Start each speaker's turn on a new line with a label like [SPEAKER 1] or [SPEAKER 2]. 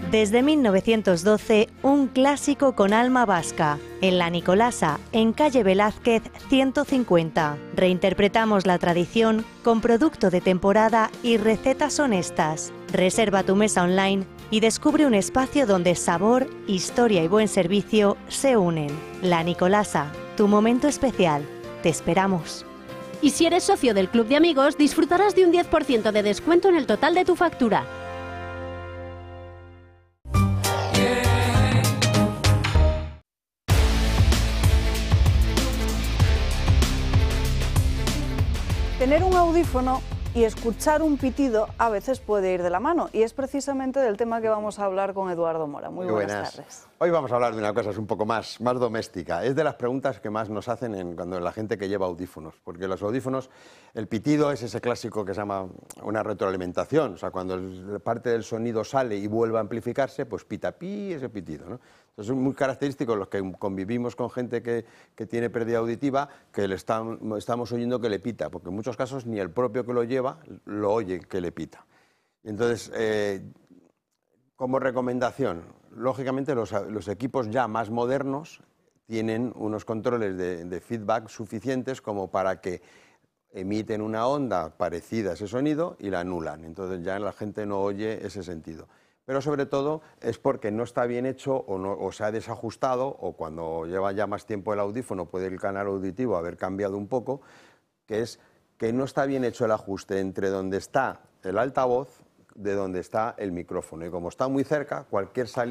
[SPEAKER 1] Desde 1912, un clásico con alma vasca. En La Nicolasa, en calle Velázquez 150. Reinterpretamos la tradición con producto de temporada y recetas honestas. Reserva tu mesa online y descubre un espacio donde sabor, historia y buen servicio se unen. La Nicolasa, tu momento especial. Te esperamos.
[SPEAKER 2] Y si eres socio del Club de Amigos, disfrutarás de un 10% de descuento en el total de tu factura.
[SPEAKER 3] Tener un audífono y escuchar un pitido a veces puede ir de la mano, y es precisamente del tema que vamos a hablar con Eduardo Mora. Muy buenas tardes.
[SPEAKER 4] Hoy vamos a hablar de una cosa un poco más doméstica. Es de las preguntas que más nos hacen cuando la gente que lleva audífonos, porque los audífonos, el pitido es ese clásico que se llama una retroalimentación, o sea, cuando parte del sonido sale y vuelve a amplificarse, pues pita ese pitido, ¿no? Entonces, es muy característico los que convivimos con gente que tiene pérdida auditiva, que estamos oyendo que le pita, porque en muchos casos ni el propio que lo lleva lo oye que le pita. Entonces, como recomendación, lógicamente los equipos ya más modernos tienen unos controles de feedback suficientes como para que emiten una onda parecida a ese sonido y la anulan. Entonces ya la gente no oye ese sentido. Pero sobre todo es porque no está bien hecho o se ha desajustado, o cuando lleva ya más tiempo el audífono puede el canal auditivo haber cambiado un poco, que es que no está bien hecho el ajuste entre donde está el altavoz de donde está el micrófono. Y como está muy cerca, cualquier salida